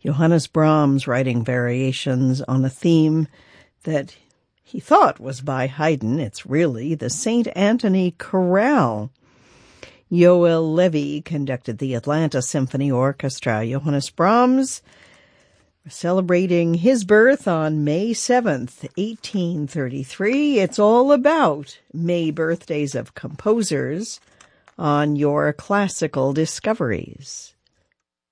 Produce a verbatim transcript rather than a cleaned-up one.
Johannes Brahms writing variations on a theme that he thought was by Haydn. It's really the Saint Anthony Chorale. Yoel Levy conducted the Atlanta Symphony Orchestra. Johannes Brahms celebrating his birth on May seventh, eighteen thirty-three. It's all about May birthdays of composers on your Classical Discoveries.